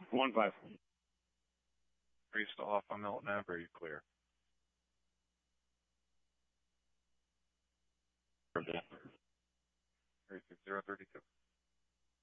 1-5. Are you still off on Milton Ave, or are you clear? 36032.